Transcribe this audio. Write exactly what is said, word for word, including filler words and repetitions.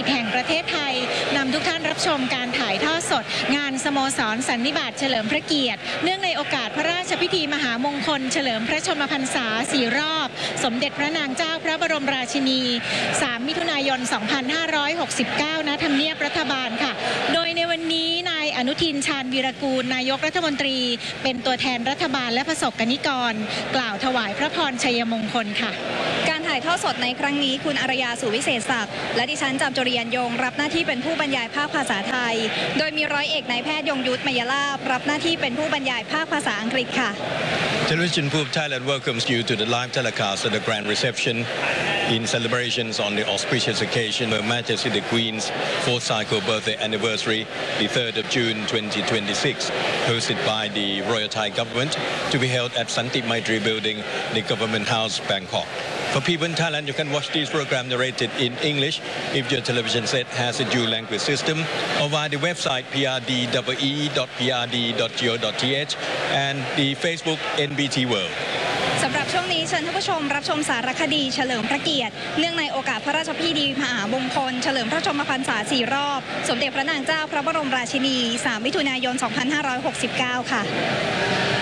ตแห่งประเทศไทยนำทุกท่านรับชมการถ่ายทอดสดงานสโมสรสันนิบาตเฉลิมพระเกียรติเนื่องในโอกาสพระราชพิธีมหามงคลเฉลิมพระชนมพรรษาสี่รอบสมเด็จพระนางเจ้าพระบรมราชินีสามมิถุนายนสองพันห้าร้อยหกสิบเก้าณทำเนียบรัฐบาลค่ะโดยในวันนี้นายอนุทินชาญวีรกูลนายกรัฐมนตรีเป็นตัวแทนรัฐบาลและประสบกนิกรกล่าวถวายพระพรชัยมงคลค่ะการถ่ายทอดสดในครั้งนี้คุณอารยาสุวิเศษศักดิ์และดิฉันจำจริยันยงรับหน้าที่เป็นผู้บรรยายภาคภาษาไทยโดยมีร้อยเอกนายแพทย์ยงยุทธมยลาภรับหน้าที่เป็นผู้บรรยายภาคภาษาอังกฤษค่ะ Television Proof Thailand welcomes you to the live telecast of the grand reception in celebrations on the auspicious occasion of Her Majesty the Queen's fourth cycle birthday anniversary, the third of June twenty twenty-six, hosted by the Royal Thai Government to be held at Santi Maitri Building, the Government House, Bangkok. For people in Thailand, you can watch this program narrated in English if your television set has a dual language system or via the website p r d e e dot p r d dot go dot t h and the Facebook เอ็น บี ที World สำหรับช่วงนี้เชิญท่านผู้ชมรับชมสารคดีเฉลิมพระเกียรติเนื่องในโอกาสพระราชพิธีมหามงคลเฉลิมพระชนมพรรษาสี่รอบสมเด็จพระนางเจ้าพระบรมราชินีสามมิถุนายนสองพันห้าร้อยหกสิบเก้าค่ะ